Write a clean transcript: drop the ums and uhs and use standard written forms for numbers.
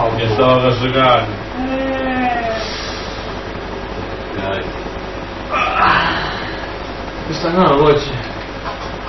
Bravo. Che stava per giocare. Dai. Questa no, oggi.